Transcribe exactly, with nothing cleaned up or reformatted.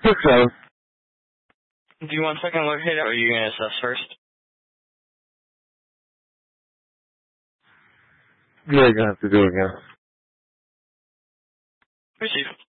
Six seven. Do you want second alert hit, or are you going to assess first? Yeah, you're gonna have to do it again. Receive.